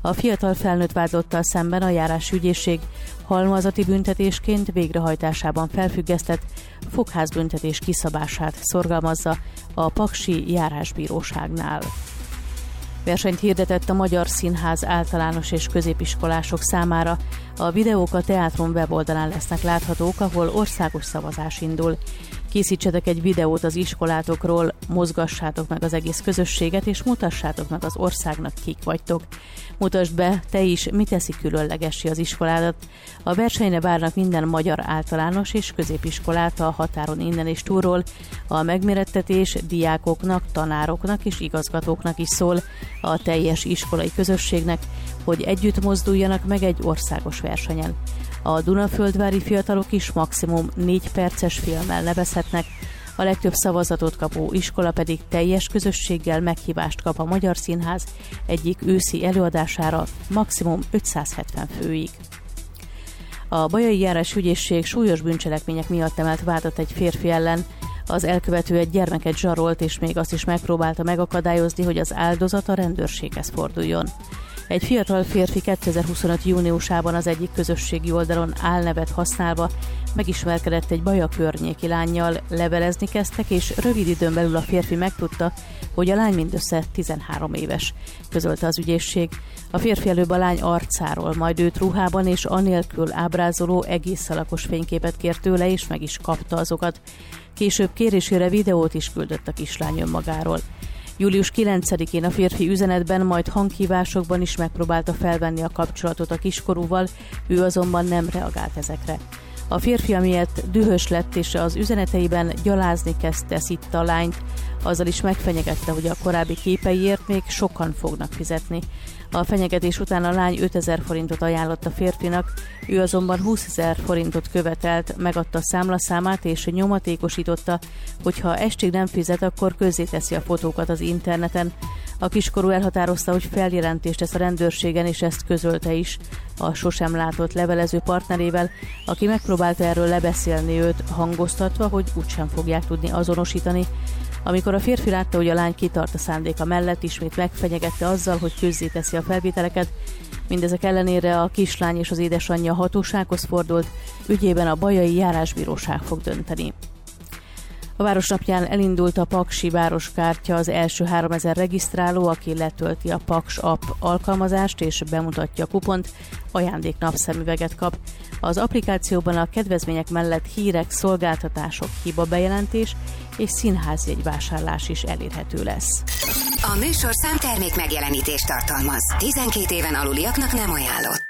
A fiatal felnőtt vádlottal szemben a járásügyészség halmazati büntetésként végrehajtásában felfüggesztett fogházbüntetés kiszabását szorgalmazza a paksi járásbíróságnál. Versenyt hirdetett a Magyar Színház általános és középiskolások számára. A videók a teátrum weboldalán lesznek láthatók, ahol országos szavazás indul. Készítsetek egy videót az iskolátokról, mozgassátok meg az egész közösséget, és mutassátok meg az országnak, kik vagytok. Mutasd be te is, mi teszi különlegessé az iskoládat. A versenyre várnak minden magyar általános és középiskolát a határon innen és túlról. A megmérettetés diákoknak, tanároknak és igazgatóknak is szól, a teljes iskolai közösségnek, hogy együtt mozduljanak meg egy országos versenyen. A Dunaföldvári fiatalok is maximum 4 perces filmmel nevezhetnek, a legtöbb szavazatot kapó iskola pedig teljes közösséggel meghívást kap a Magyar Színház egyik őszi előadására maximum 570 főig. A Bajai Járásügyészség súlyos bűncselekmények miatt emelt vádat egy férfi ellen. Az elkövető egy gyermeket zsarolt, és még azt is megpróbálta megakadályozni, hogy az áldozat a rendőrséghez forduljon. Egy fiatal férfi 2025. júniusában az egyik közösségi oldalon álnevet használva megismerkedett egy Baja környéki lánnyal, levelezni kezdtek, és rövid időn belül a férfi megtudta, hogy a lány mindössze 13 éves, közölte az ügyészség. A férfi előbb a lány arcáról, majd őt ruhában és anélkül ábrázoló egész alakos fényképet kért tőle, és meg is kapta azokat. Később kérésére videót is küldött a kislány önmagáról. Július 9-én a férfi üzenetben, majd hanghívásokban is megpróbálta felvenni a kapcsolatot a kiskorúval, ő azonban nem reagált ezekre. A férfi amiatt dühös lett, és az üzeneteiben gyalázni kezdte szitta a lányt, azzal is megfenyegette, hogy a korábbi képeiért még sokan fognak fizetni. A fenyegetés után a lány 5000 forintot ajánlott a férfinak, ő azonban 20 000 forintot követelt, megadta a számlaszámát és nyomatékosította, hogy ha estig nem fizet, akkor közzéteszi a fotókat az interneten. A kiskorú elhatározta, hogy feljelentést tesz a rendőrségen, és ezt közölte is a sosem látott levelező partnerével, aki megpróbálta erről lebeszélni őt, hangoztatva, hogy úgysem fogják tudni azonosítani. Amikor a férfi látta, hogy a lány kitart a szándéka mellett, ismét megfenyegette azzal, hogy közzéteszi a felvételeket. Mindezek ellenére a kislány és az édesanyja hatósághoz fordult, ügyében a Bajai Járásbíróság fog dönteni. A Városnapján elindult a Paksi Városkártya, az első 3000 regisztráló, aki letölti a Paks app alkalmazást és bemutatja a kupont, ajándéknapszemüveget kap. Az applikációban a kedvezmények mellett hírek, szolgáltatások, hibabejelentés és színházjegyvásárlás is elérhető lesz. A műsorszám termék megjelenítést tartalmaz. 12 éven aluliaknak nem ajánlott.